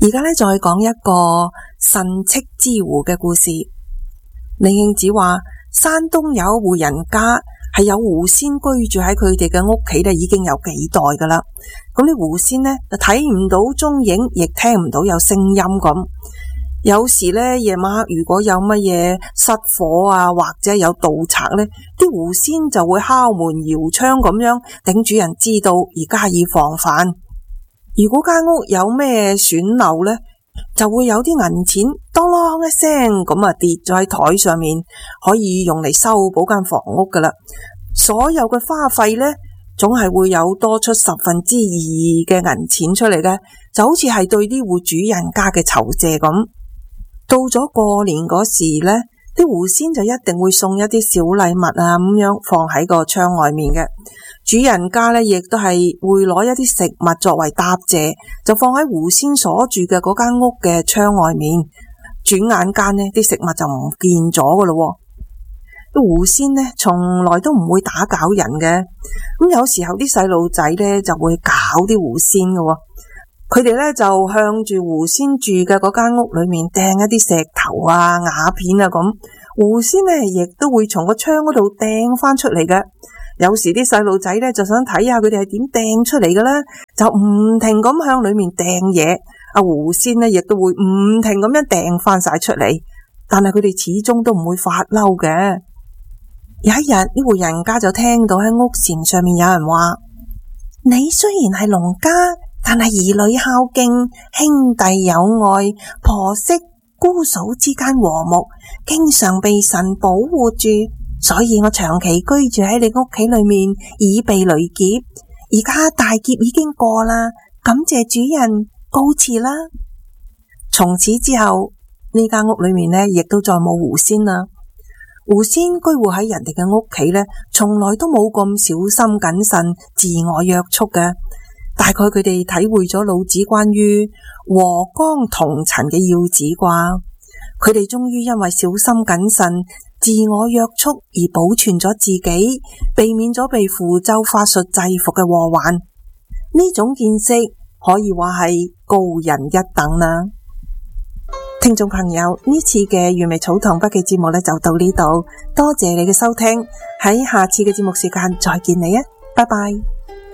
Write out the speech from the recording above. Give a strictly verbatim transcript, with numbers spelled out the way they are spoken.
而家咧再講一個神戚之湖嘅故事。李慶子話，山東有一戶人家係有狐仙居住喺佢哋嘅屋企咧，已經有幾代噶啦。咁啲狐仙呢，就睇唔到蹤影，亦聽唔到有聲音咁。有時呢，夜晚如果有乜嘢失火啊，或者有盜賊呢，啲狐仙就會敲門搖窗咁樣，等主人知道而加以防範。如果間屋有咩損漏呢，就會有啲銀錢當啷一聲咁啊跌咗喺台上面，可以用嚟修補間房屋噶啦。所有嘅花費呢，總係會有多出十分之二嘅銀錢出嚟嘅，就好似係對呢戶主人家嘅酬謝咁。到咗過年嗰時呢，啲狐仙就一定會送一啲小禮物啊，咁樣放喺個窗外面嘅。主人家呢，亦都係會攞一啲食物作為答謝，就放喺狐仙所住嘅嗰間屋嘅窗外面。轉眼間呢，啲食物就唔見咗噶咯。啲狐仙呢，從來都唔會打攪人嘅。咁有時候啲細路仔呢，就會搞啲狐仙嘅。佢哋咧就向住狐仙住嘅嗰間屋裏面掟一啲石頭啊、瓦片啊咁，狐仙呢亦都會從個窗嗰度掟翻出嚟嘅。有時啲細路仔咧就想睇下佢哋係點掟出嚟嘅啦，就唔停咁向裏面掟嘢。阿狐仙呢亦都會唔停咁樣掟翻晒出嚟，但係佢哋始終都唔會發嬲嘅。有一日呢戶人家就聽到喺屋檐上面有人話：你雖然係農家，但係兒女孝敬，兄弟友愛，婆媳姑嫂之間和睦，經常被神保護住，所以我長期居住喺你屋企裏面，以避雷劫。而家大劫已經過啦，感謝主人，告辭啦。從此之後，呢間屋裏面呢，亦都再冇狐仙啦。狐仙居戶喺人哋嘅屋企呢，從來都冇咁小心謹慎、自我約束嘅。大概佢哋體會咗老子關於和光同塵嘅要旨啩，佢哋終於因為小心謹慎、自我約束而保存咗自己，避免咗被符咒法術制服嘅禍患。呢種見識可以話係高人一等啦。聽眾朋友，呢次嘅原味草堂筆記節目呢就到呢度，多謝你嘅收聽，喺下次嘅節目時間再見你啊，拜拜。